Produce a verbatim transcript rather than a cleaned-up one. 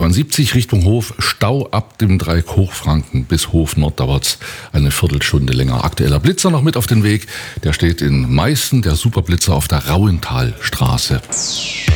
Autobahn siebzig Richtung Hof, Stau ab dem Dreieck Hochfranken bis Hof Nord dauert es eine Viertelstunde länger. Aktueller Blitzer noch mit auf den Weg, der steht in Meißen, der Superblitzer auf der Rauentalstraße.